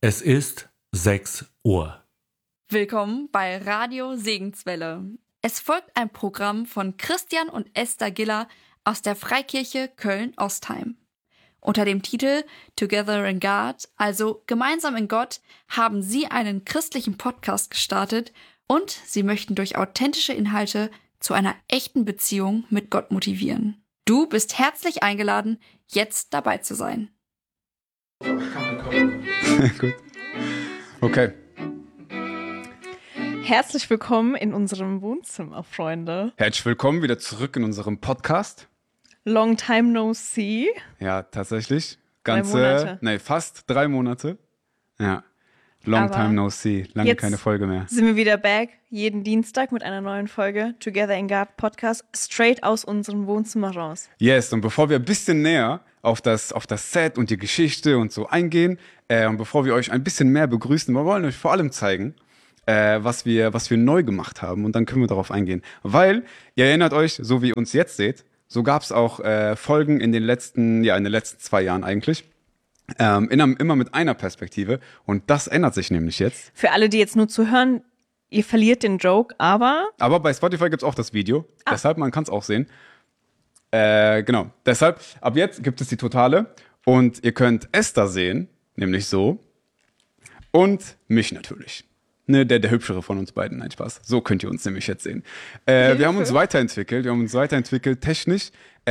Es ist 6 Uhr. Willkommen bei Radio Segenswelle. Es folgt ein Programm von Christian und Esther Giller aus der Freikirche Köln-Ostheim. Unter dem Titel Together in God, also Gemeinsam in Gott, haben sie einen christlichen Podcast gestartet und sie möchten durch authentische Inhalte zu einer echten Beziehung mit Gott motivieren. Du bist herzlich eingeladen, jetzt dabei zu sein. Gut. Okay. Herzlich willkommen in unserem Wohnzimmer, Freunde. Herzlich willkommen wieder zurück in unserem Podcast. Long time no see. Ja, tatsächlich. 3 Monate. Fast 3 Monate. Ja. Long Aber time no see. Lange jetzt keine Folge mehr. Sind wir wieder back, jeden Dienstag mit einer neuen Folge Together in God Podcast, straight aus unserem Wohnzimmer raus. Yes, und bevor wir ein bisschen näher auf das Set und die Geschichte und so eingehen, und bevor wir euch ein bisschen mehr begrüßen, wir wollen euch vor allem zeigen, was wir neu gemacht haben, und dann können wir darauf eingehen. Weil, ihr erinnert euch, so wie ihr uns jetzt seht, so gab es auch Folgen in den letzten 2 Jahren eigentlich. Immer mit einer Perspektive, und das ändert sich nämlich jetzt. Für alle, die jetzt nur zuhören, ihr verliert den Joke, aber bei Spotify gibt's auch das Video, deshalb, man kann es auch sehen. Genau, deshalb, ab jetzt gibt es die Totale, und ihr könnt Esther sehen, nämlich so, und mich natürlich. Ne, der hübschere von uns beiden, nein, Spaß. So könnt ihr uns nämlich jetzt sehen. Wir haben uns weiterentwickelt, technisch.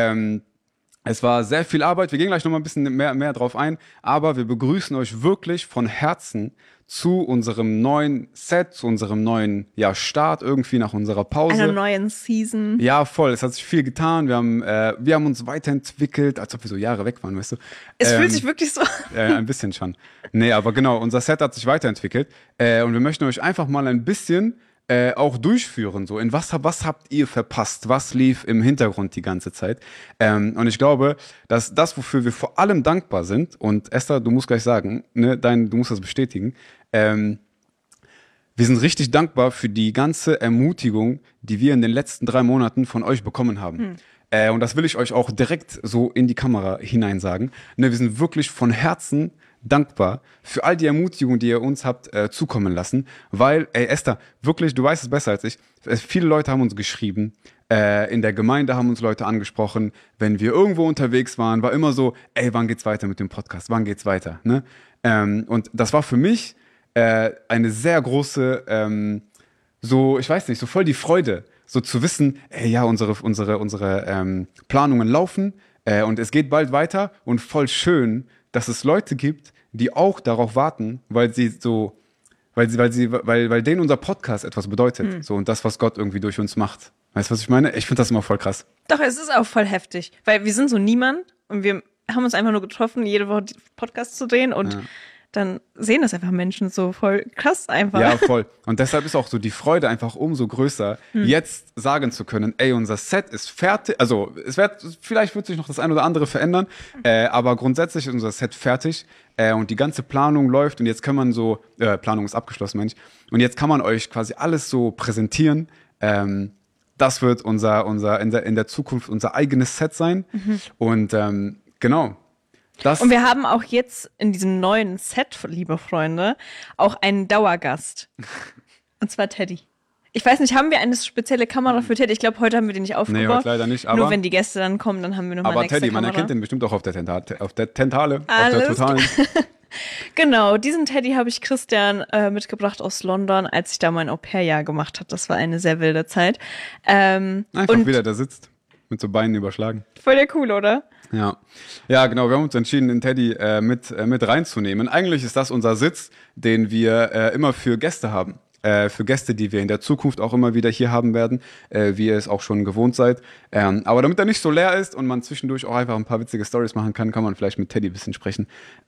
Es war sehr viel Arbeit, wir gehen gleich nochmal ein bisschen mehr drauf ein, aber wir begrüßen euch wirklich von Herzen zu unserem neuen Set, zu unserem neuen Start irgendwie nach unserer Pause. einer neuen Season. Ja, voll, es hat sich viel getan, wir haben uns weiterentwickelt, als ob wir so Jahre weg waren, weißt du. Es fühlt sich wirklich so an. Ein bisschen schon. Nee, aber genau, unser Set hat sich weiterentwickelt, und wir möchten euch einfach mal ein bisschen auch durchführen, so in was habt ihr verpasst, was lief im Hintergrund die ganze Zeit, und ich glaube, dass das, wofür wir vor allem dankbar sind, und Esther, du musst gleich sagen, ne, du musst das bestätigen, wir sind richtig dankbar für die ganze Ermutigung, die wir in den letzten 3 Monaten von euch bekommen haben. Und das will ich euch auch direkt so in die Kamera hinein sagen. Ne, wir sind wirklich von Herzen dankbar für all die Ermutigung, die ihr uns habt zukommen lassen. Weil, Esther, wirklich, du weißt es besser als ich, viele Leute haben uns geschrieben, in der Gemeinde haben uns Leute angesprochen, wenn wir irgendwo unterwegs waren, war immer so, wann geht's weiter mit dem Podcast, wann geht's weiter? Ne? Und das war für mich eine sehr große, ich weiß nicht, so voll die Freude, so zu wissen, unsere Planungen laufen, und es geht bald weiter, und voll schön, dass es Leute gibt, die auch darauf warten, weil denen unser Podcast etwas bedeutet, so, und das, was Gott irgendwie durch uns macht. Weißt du, was ich meine? Ich finde das immer voll krass. Doch, es ist auch voll heftig, weil wir sind so niemand und wir haben uns einfach nur getroffen, jede Woche Podcast zu drehen, und dann sehen das einfach Menschen so voll krass einfach. Ja, voll. Und deshalb ist auch so die Freude einfach umso größer, jetzt sagen zu können, unser Set ist fertig. Also vielleicht wird sich noch das ein oder andere verändern, aber grundsätzlich ist unser Set fertig, und die ganze Planung läuft, und jetzt kann man Planung ist abgeschlossen, Mensch. Und jetzt kann man euch quasi alles so präsentieren. Das wird in der Zukunft unser eigenes Set sein. Und genau. Und wir haben auch jetzt in diesem neuen Set, liebe Freunde, auch einen Dauergast. Und zwar Teddy. Ich weiß nicht, haben wir eine spezielle Kamera für Teddy? Ich glaube, heute haben wir den nicht aufgebaut. Nee, heute leider nicht. Aber nur wenn die Gäste dann kommen, dann haben wir nochmal eine extra Teddy, Kamera. man erkennt den bestimmt auch auf der Tentale, Alles auf der Totalen. Genau, diesen Teddy habe ich Christian mitgebracht aus London, als ich da mein Au-pair-Jahr gemacht habe. Das war eine sehr wilde Zeit. Einfach wieder da sitzt, mit so Beinen überschlagen. Voll der cool, oder? Ja, genau, wir haben uns entschieden, den Teddy mit reinzunehmen. Eigentlich ist das unser Sitz, den wir immer für Gäste haben. Für Gäste, die wir in der Zukunft auch immer wieder hier haben werden, wie ihr es auch schon gewohnt seid. Aber damit er nicht so leer ist und man zwischendurch auch einfach ein paar witzige Storys machen kann man vielleicht mit Teddy ein bisschen sprechen.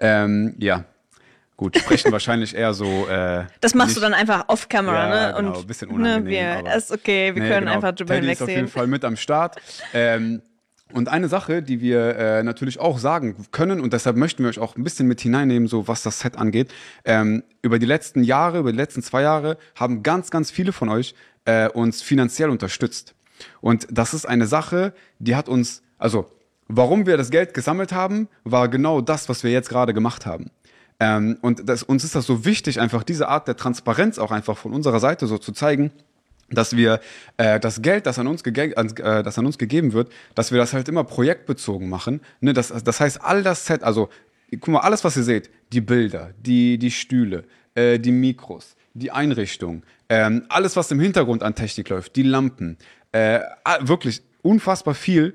Gut, sprechen wahrscheinlich eher so. Das machst du dann einfach off-camera, ja, ne? Genau, ein bisschen unangenehm. Ist okay, wir können einfach drüber Teddy ist auf jeden Fall mit am Start. Und eine Sache, die wir natürlich auch sagen können, und deshalb möchten wir euch auch ein bisschen mit hineinnehmen, so was das Set angeht. Über die letzten 2 Jahre haben ganz, ganz viele von euch uns finanziell unterstützt. Und das ist eine Sache, die hat uns, warum wir das Geld gesammelt haben, war genau das, was wir jetzt gerade gemacht haben. Und uns ist das so wichtig, einfach diese Art der Transparenz auch einfach von unserer Seite so zu zeigen, dass wir das Geld, das an uns gegeben wird, dass wir das halt immer projektbezogen machen. Ne? Das heißt, all das Set, also guck mal, alles, was ihr seht, die Bilder, die Stühle, die Mikros, die Einrichtung, alles, was im Hintergrund an Technik läuft, die Lampen, wirklich unfassbar viel.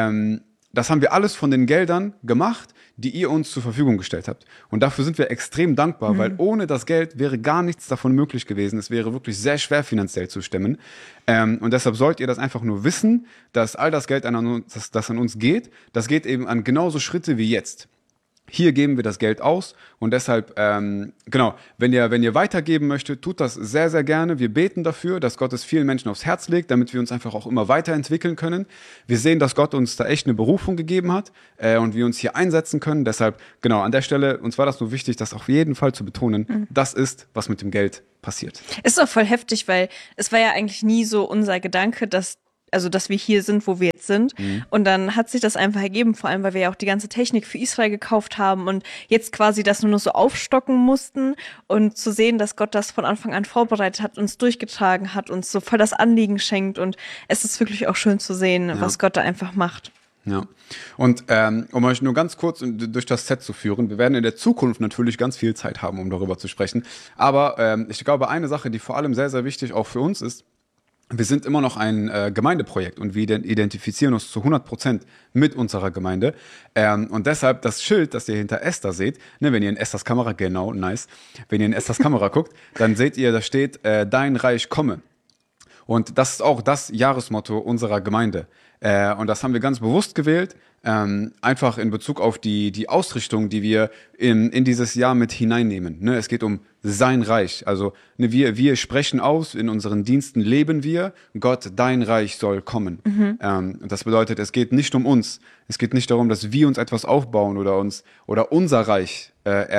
Das haben wir alles von den Geldern gemacht, die ihr uns zur Verfügung gestellt habt. Und dafür sind wir extrem dankbar, weil ohne das Geld wäre gar nichts davon möglich gewesen. Es wäre wirklich sehr schwer finanziell zu stemmen. Und deshalb sollt ihr das einfach nur wissen, dass all das Geld, das an uns geht, das geht eben an genauso Schritte wie jetzt. Hier geben wir das Geld aus und deshalb, genau, wenn ihr weitergeben möchtet, tut das sehr, sehr gerne. Wir beten dafür, dass Gott es vielen Menschen aufs Herz legt, damit wir uns einfach auch immer weiterentwickeln können. Wir sehen, dass Gott uns da echt eine Berufung gegeben hat und wir uns hier einsetzen können. Deshalb, genau, an der Stelle, uns war das nur wichtig, das auf jeden Fall zu betonen. Das ist, was mit dem Geld passiert. Ist auch voll heftig, weil es war ja eigentlich nie so unser Gedanke, dass wir hier sind, wo wir jetzt sind. Und dann hat sich das einfach ergeben, vor allem, weil wir ja auch die ganze Technik für Israel gekauft haben und jetzt quasi das nur noch so aufstocken mussten und zu sehen, dass Gott das von Anfang an vorbereitet hat, uns durchgetragen hat, uns so voll das Anliegen schenkt und es ist wirklich auch schön zu sehen, was Gott da einfach macht. Ja, und um euch nur ganz kurz durch das Set zu führen, wir werden in der Zukunft natürlich ganz viel Zeit haben, um darüber zu sprechen, aber ich glaube, eine Sache, die vor allem sehr, sehr wichtig auch für uns ist, wir sind immer noch ein Gemeindeprojekt und wir identifizieren uns zu 100% mit unserer Gemeinde. Und deshalb das Schild, das ihr hinter Esther seht, ne, wenn ihr in Esthers Kamera, genau, nice, wenn ihr in Esthers Kamera guckt, dann seht ihr, da steht, dein Reich komme. Und das ist auch das Jahresmotto unserer Gemeinde. Und das haben wir ganz bewusst gewählt, einfach in Bezug auf die Ausrichtung, die wir in dieses Jahr mit hineinnehmen. Ne, es geht um sein Reich. Also ne, wir sprechen aus, in unseren Diensten leben wir, Gott, dein Reich soll kommen. Das bedeutet, es geht nicht um uns. Es geht nicht darum, dass wir uns etwas aufbauen oder unser Reich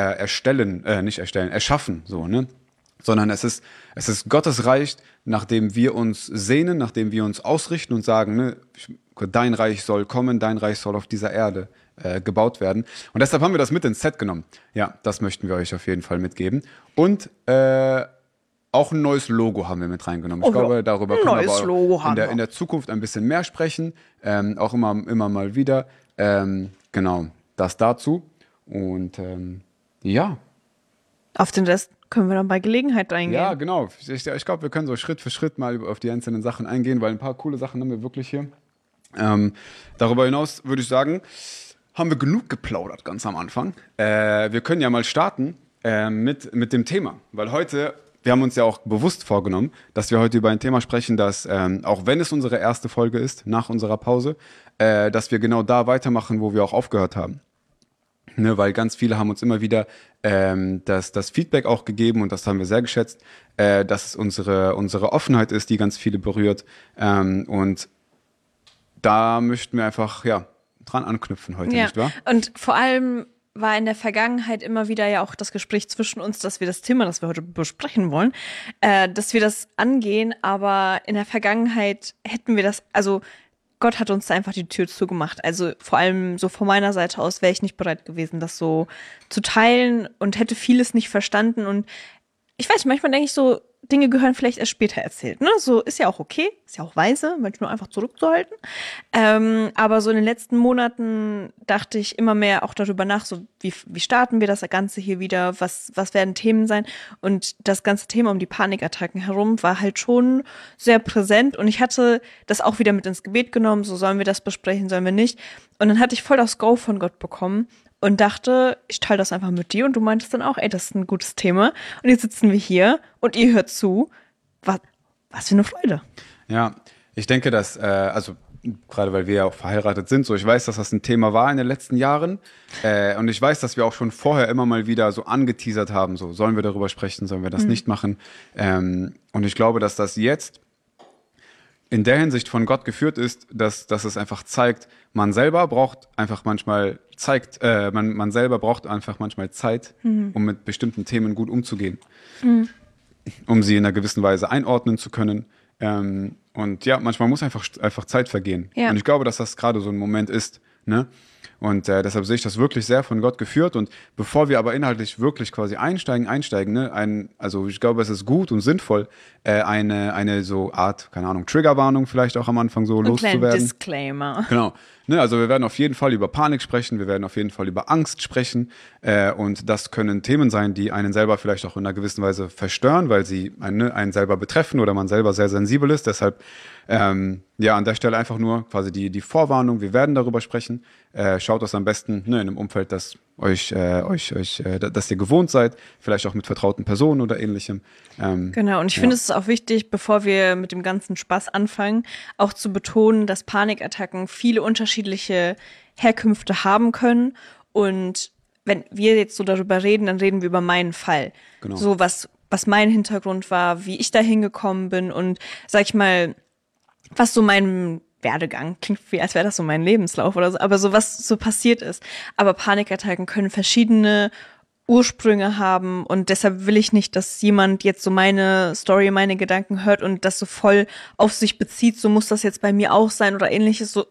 erschaffen, so, ne? Sondern es ist Gottes Reich, nach dem wir uns sehnen, nach dem wir uns ausrichten und sagen, ne, dein Reich soll kommen, dein Reich soll auf dieser Erde gebaut werden. Und deshalb haben wir das mit ins Set genommen. Ja, das möchten wir euch auf jeden Fall mitgeben. Und auch ein neues Logo haben wir mit reingenommen. Ich glaube, darüber können wir aber auch in der Zukunft ein bisschen mehr sprechen. Auch immer mal wieder. Genau, das dazu. Und ja. Auf den Rest können wir dann bei Gelegenheit eingehen. Ja, genau. Ich glaube, wir können so Schritt für Schritt mal auf die einzelnen Sachen eingehen, weil ein paar coole Sachen haben wir wirklich hier. Darüber hinaus würde ich sagen, haben wir genug geplaudert ganz am Anfang. Wir können ja mal starten mit dem Thema, weil heute, wir haben uns ja auch bewusst vorgenommen, dass wir heute über ein Thema sprechen, das, auch wenn es unsere erste Folge ist, nach unserer Pause, dass wir genau da weitermachen, wo wir auch aufgehört haben. Ne, weil ganz viele haben uns immer wieder das Feedback auch gegeben und das haben wir sehr geschätzt, dass es unsere Offenheit ist, die ganz viele berührt. Und da möchten wir einfach dran anknüpfen heute, nicht wahr? Und vor allem war in der Vergangenheit immer wieder ja auch das Gespräch zwischen uns, dass wir das Thema, das wir heute besprechen wollen, dass wir das angehen, aber in der Vergangenheit hätten wir das, also Gott hat uns da einfach die Tür zugemacht. Also vor allem so von meiner Seite aus wäre ich nicht bereit gewesen, das so zu teilen und hätte vieles nicht verstanden. Und ich weiß, manchmal denke ich so, Dinge gehören vielleicht erst später erzählt. Ne? So ist ja auch okay, ist ja auch weise, manchmal einfach zurückzuhalten. Aber so in den letzten Monaten dachte ich immer mehr auch darüber nach, so wie starten wir das Ganze hier wieder, was werden Themen sein? Und das ganze Thema um die Panikattacken herum war halt schon sehr präsent und ich hatte das auch wieder mit ins Gebet genommen, so sollen wir das besprechen, sollen wir nicht. Und dann hatte ich voll das Go von Gott bekommen und dachte, ich teile das einfach mit dir und du meintest dann auch, ey, das ist ein gutes Thema. Und jetzt sitzen wir hier und ihr hört zu. Was für eine Freude. Ja, ich denke, dass, also gerade weil wir ja auch verheiratet sind, so ich weiß, dass das ein Thema war in den letzten Jahren und ich weiß, dass wir auch schon vorher immer mal wieder so angeteasert haben, so sollen wir darüber sprechen, sollen wir das nicht machen. Und ich glaube, dass das jetzt in der Hinsicht von Gott geführt ist, dass es einfach zeigt, man selber braucht einfach manchmal Zeit, um mit bestimmten Themen gut umzugehen, um sie in einer gewissen Weise einordnen zu können. Und ja, manchmal muss einfach Zeit vergehen. Ja. Und ich glaube, dass das gerade so ein Moment ist, ne? Und deshalb sehe ich das wirklich sehr von Gott geführt. Und bevor wir aber inhaltlich wirklich quasi einsteigen, ne, also ich glaube, es ist gut und sinnvoll, eine so Art, keine Ahnung, Triggerwarnung vielleicht auch am Anfang so loszuwerden. Ein Disclaimer. Genau. Ne, also wir werden auf jeden Fall über Panik sprechen, wir werden auf jeden Fall über Angst sprechen. Und das können Themen sein, die einen selber vielleicht auch in einer gewissen Weise verstören, weil sie einen selber betreffen oder man selber sehr sensibel ist. Deshalb an der Stelle einfach nur quasi die Vorwarnung, wir werden darüber sprechen. Schaut das am besten in einem Umfeld, das dass ihr gewohnt seid, vielleicht auch mit vertrauten Personen oder ähnlichem. Genau, und ich finde, es ist auch wichtig, bevor wir mit dem ganzen Spaß anfangen, auch zu betonen, dass Panikattacken viele unterschiedliche Herkünfte haben können. Und wenn wir jetzt so darüber reden, dann reden wir über meinen Fall. Genau. So was mein Hintergrund war, wie ich da hingekommen bin und, sag ich mal, was so mein Werdegang, klingt wie, als wäre das so mein Lebenslauf oder so, aber so was so passiert ist. Aber Panikattacken können verschiedene Ursprünge haben und deshalb will ich nicht, dass jemand jetzt so meine Story, meine Gedanken hört und das so voll auf sich bezieht, so muss das jetzt bei mir auch sein oder ähnliches. So